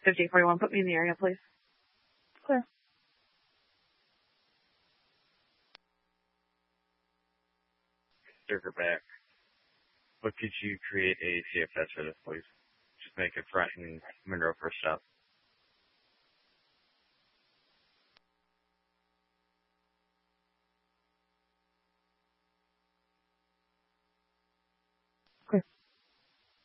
5841, put me in the area, please. Clear. Circle back. But could you create a CFS for this, please? Just make it front and Monroe first up.